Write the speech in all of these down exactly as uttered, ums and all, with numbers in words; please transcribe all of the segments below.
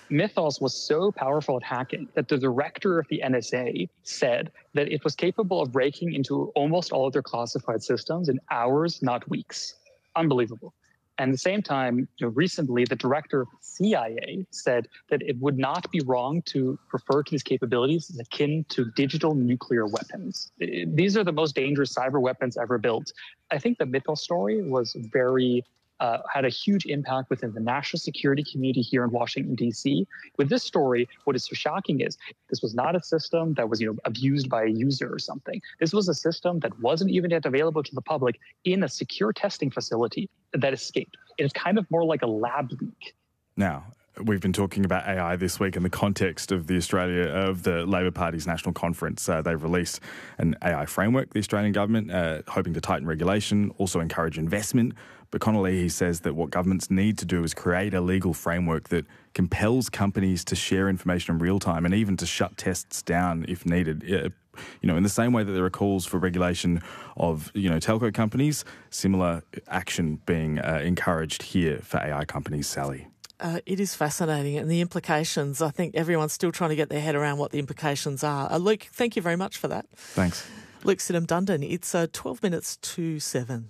Mythos was so powerful at hacking that the director of the N S A said that it was capable of breaking into almost all of their classified systems in hours, not weeks. Unbelievable. And at the same time, you know, recently, the director of the C I A said that it would not be wrong to refer to these capabilities as akin to digital nuclear weapons. These are the most dangerous cyber weapons ever built. I think the Mythos story was very Uh, had a huge impact within the national security community here in Washington, D C. With this story, what is so shocking is this was not a system that was, you know, abused by a user or something. This was a system that wasn't even yet available to the public in a secure testing facility that escaped. It is kind of more like a lab leak. Now, we've been talking about A I this week in the context of the Australia of the Labor Party's national conference. Uh, they've released an A I framework, the Australian government, uh, hoping to tighten regulation, also encourage investment. But Connolly, he says that what governments need to do is create a legal framework that compels companies to share information in real time and even to shut tests down if needed. Uh, you know, in the same way that there are calls for regulation of, you know, telco companies, similar action being uh, encouraged here for A I companies, Sally. Uh, it is fascinating, and the implications, I think everyone's still trying to get their head around what the implications are. Uh, Luke, thank you very much for that. Thanks. Luke Sidham-Dundon, it's uh, twelve minutes to seven.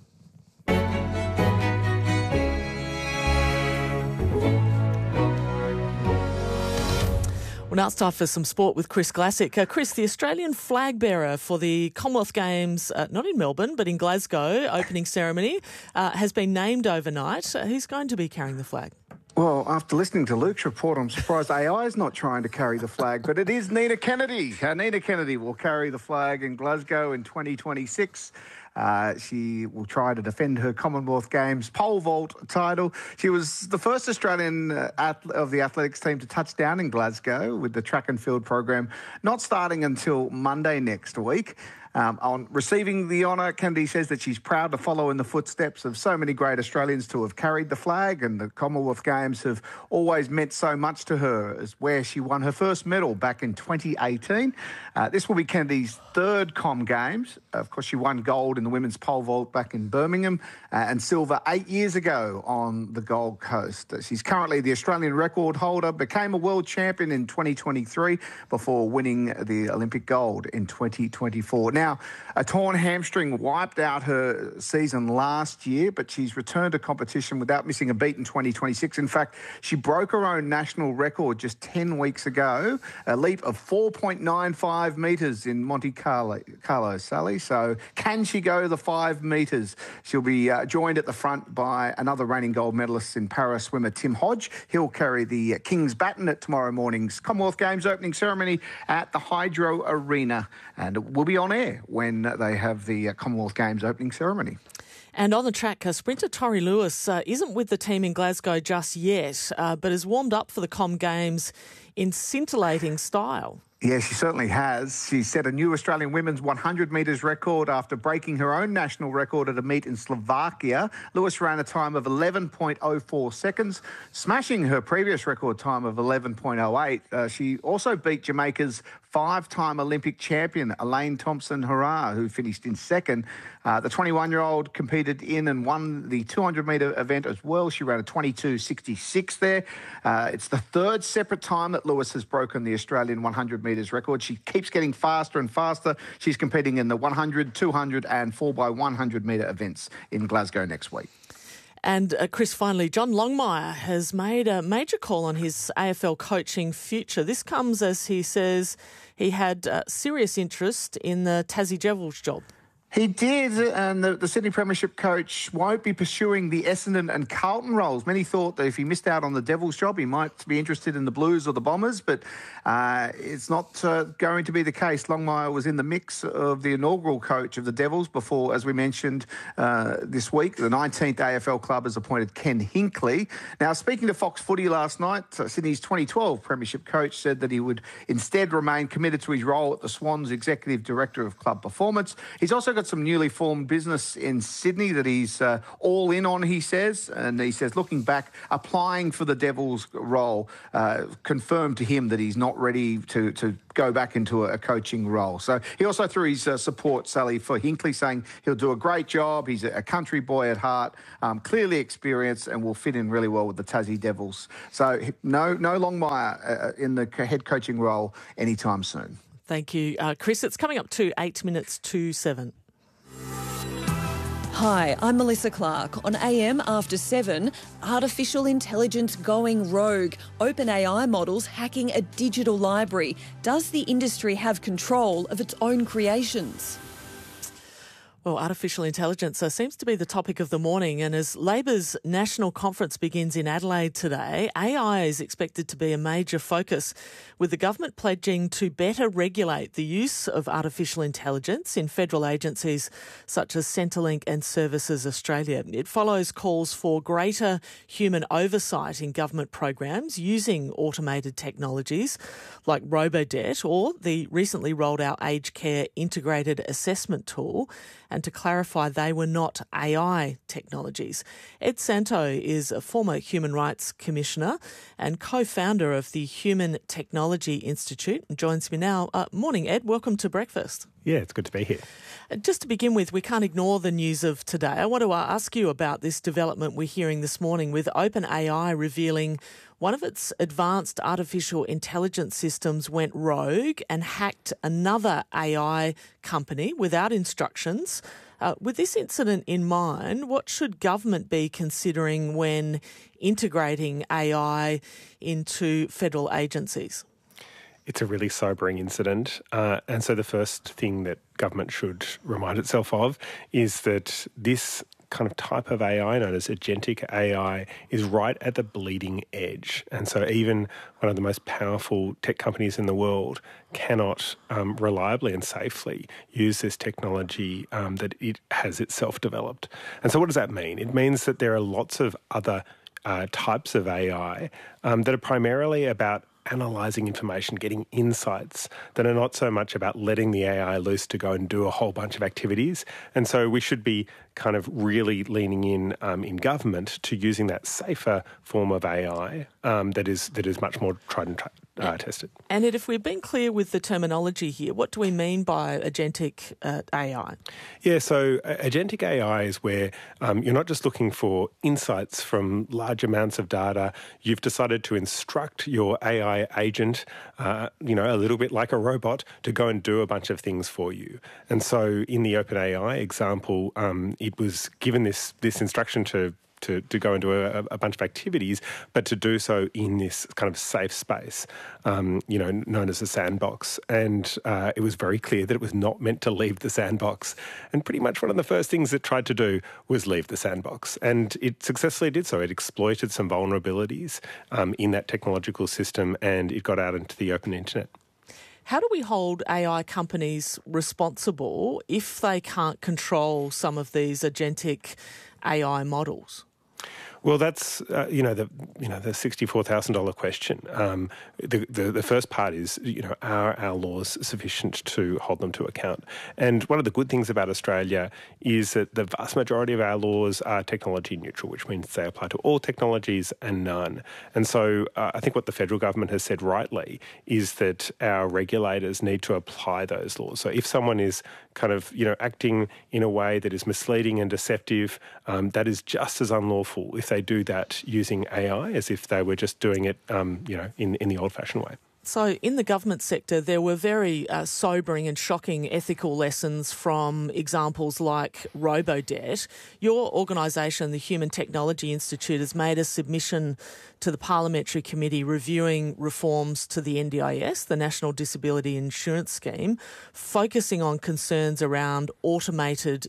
Well, now it's time for some sport with Chris Glassick. Uh, Chris, the Australian flag bearer for the Commonwealth Games, uh, not in Melbourne, but in Glasgow, opening ceremony, uh, has been named overnight. Uh, who's going to be carrying the flag? Well, after listening to Luke's report, I'm surprised A I is not trying to carry the flag, but it is Nina Kennedy. Uh, Nina Kennedy will carry the flag in Glasgow in twenty twenty-six. Uh, she will try to defend her Commonwealth Games pole vault title. She was the first Australian uh, ath- of the athletics team to touch down in Glasgow with the track and field program not starting until Monday next week. Um, on receiving the honour, Kennedy says that she's proud to follow in the footsteps of so many great Australians to have carried the flag, and the Commonwealth Games have always meant so much to her, as where she won her first medal back in twenty eighteen. Uh, this will be Kennedy's third Com Games. Of course, she won gold in the women's pole vault back in Birmingham uh, and silver eight years ago on the Gold Coast. Uh, she's currently the Australian record holder, became a world champion in twenty twenty-three before winning the Olympic gold in twenty twenty-four. Now, a torn hamstring wiped out her season last year, but she's returned to competition without missing a beat in twenty twenty-six. In fact, she broke her own national record just ten weeks ago, a leap of four point nine five metres in Monte Carlo, Carlo, Sally. So can she go the five metres? She'll be uh, joined at the front by another reigning gold medalist in para swimmer Tim Hodge. He'll carry the King's baton at tomorrow morning's Commonwealth Games opening ceremony at the Hydro Arena, and it will be on air when they have the Commonwealth Games opening ceremony. And on the track, uh, sprinter Tori Lewis uh, isn't with the team in Glasgow just yet, uh, but has warmed up for the Com Games in scintillating style. Yeah, she certainly has. She set a new Australian women's one hundred metres record after breaking her own national record at a meet in Slovakia. Lewis ran a time of eleven point oh four seconds, smashing her previous record time of eleven point oh eight. Uh, she also beat Jamaica's five-time Olympic champion, Elaine Thompson-Herah, who finished in second. Uh, the twenty-one-year-old competed in and won the two hundred metre event as well. She ran a twenty-two sixty-six there. Uh, it's the third separate time that Lewis has broken the Australian one hundred metres record. She keeps getting faster and faster. She's competing in the one hundred, two hundred and four by one hundred metre events in Glasgow next week. And uh, Chris, finally, John Longmire has made a major call on his A F L coaching future. This comes as he says he had uh, serious interest in the Tassie Devils job. He did, and the, the Sydney Premiership coach won't be pursuing the Essendon and Carlton roles. Many thought that if he missed out on the Devils job, he might be interested in the Blues or the Bombers, but uh, it's not uh, going to be the case. Longmire was in the mix of the inaugural coach of the Devils before, as we mentioned uh, this week, the nineteenth A F L club has appointed Ken Hinkley. Now, speaking to Fox Footy last night, uh, Sydney's twenty twelve Premiership coach said that he would instead remain committed to his role at the Swans Executive Director of Club Performance. He's also got got some newly formed business in Sydney that he's uh, all in on, he says. And he says, looking back, applying for the Devils role uh, confirmed to him that he's not ready to, to go back into a, a coaching role. So he also threw his uh, support, Sally, for Hinkley, saying he'll do a great job. He's a, a country boy at heart, um, clearly experienced, and will fit in really well with the Tassie Devils. So no, no Longmire uh, in the head coaching role anytime soon. Thank you, uh, Chris. It's coming up to eight minutes to seven. Hi, I'm Melissa Clark. On A M After seven, artificial intelligence going rogue. OpenAI models hacking a digital library. Does the industry have control of its own creations? Well, artificial intelligence uh, seems to be the topic of the morning, and as Labor's national conference begins in Adelaide today, A I is expected to be a major focus, with the government pledging to better regulate the use of artificial intelligence in federal agencies such as Centrelink and Services Australia. It follows calls for greater human oversight in government programs using automated technologies like RoboDebt or the recently rolled out aged care integrated assessment tool, and to clarify they were not A I technologies. Ed Santo is a former Human Rights Commissioner and co-founder of the Human Technology Institute and joins me now. Uh, morning, Ed. Welcome to Breakfast. Yeah, it's good to be here. Just to begin with, we can't ignore the news of today. I want to ask you about this development we're hearing this morning with OpenAI revealing one of its advanced artificial intelligence systems went rogue and hacked another A I company without instructions. Uh, with this incident in mind, what should government be considering when integrating A I into federal agencies? It's a really sobering incident. Uh, and so the first thing that government should remind itself of is that this kind of type of A I, known as agentic A I, is right at the bleeding edge. And so even one of the most powerful tech companies in the world cannot um, reliably and safely use this technology um, that it has itself developed. And so what does that mean? It means that there are lots of other uh, types of A I um, that are primarily about analysing information, getting insights that are not so much about letting the A I loose to go and do a whole bunch of activities. And so we should be kind of really leaning in um, in government to using that safer form of A I um, that is that is much more tried and tra- uh, tested. And Ed, if we've been clear with the terminology here, what do we mean by agentic uh, A I? Yeah, so uh, agentic A I is where um, you're not just looking for insights from large amounts of data. You've decided to instruct your A I agent, uh, you know, a little bit like a robot, to go and do a bunch of things for you. And so in the OpenAI example, um, it was given this this instruction to to, to go and do a, a bunch of activities, but to do so in this kind of safe space, um, you know, known as a sandbox. And uh, it was very clear that it was not meant to leave the sandbox. And pretty much one of the first things it tried to do was leave the sandbox. And it successfully did so. It exploited some vulnerabilities um, in that technological system, and it got out into the open internet. How do we hold A I companies responsible if they can't control some of these agentic A I models? Well, that's uh, you know the you know the sixty-four thousand dollar question. Um, the, the the first part is you know are our laws sufficient to hold them to account? And one of the good things about Australia is that the vast majority of our laws are technology neutral, which means they apply to all technologies and none. And so uh, I think what the federal government has said rightly is that our regulators need to apply those laws. So if someone is kind of you know acting in a way that is misleading and deceptive, um, that is just as unlawful if they do that using A I as if they were just doing it, um, you know, in, in the old-fashioned way. So in the government sector, there were very uh, sobering and shocking ethical lessons from examples like RoboDebt. Your organisation, the Human Technology Institute, has made a submission to the Parliamentary Committee reviewing reforms to the N D I S, the National Disability Insurance Scheme, focusing on concerns around automated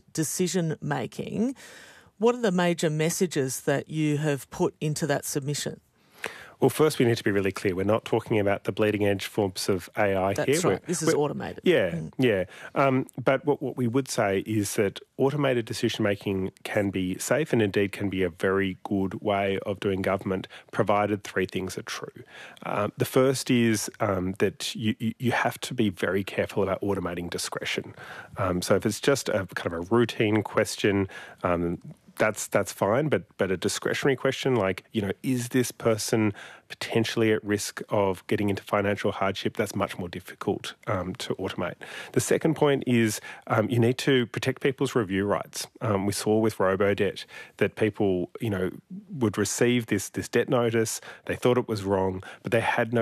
decision-making. What are the major messages that you have put into that submission? Well, first we need to be really clear. We're not talking about the bleeding edge forms of A I That's here. right. We're, this is automated. Yeah, mm. yeah. Um, but what, what we would say is that automated decision-making can be safe and indeed can be a very good way of doing government, provided three things are true. Um, the first is um, that you, you have to be very careful about automating discretion. Um, so if it's just a kind of a routine question, um, That's that's fine, but but a discretionary question like, you know, is this person potentially at risk of getting into financial hardship? That's much more difficult um, to automate. The second point is um, you need to protect people's review rights. Um, we saw with Robodebt that people, you know, would receive this this debt notice. They thought it was wrong, but they had no